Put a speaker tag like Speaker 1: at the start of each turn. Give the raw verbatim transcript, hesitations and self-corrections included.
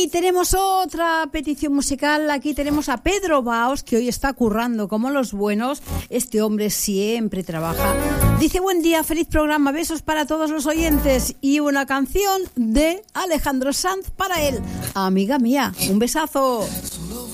Speaker 1: Y tenemos otra petición musical. Aquí tenemos a Pedro Baos, que hoy está currando como los buenos. Este hombre siempre trabaja. Dice: buen día, feliz programa, besos para todos los oyentes. Y una canción de Alejandro Sanz para él. Amiga mía, un besazo.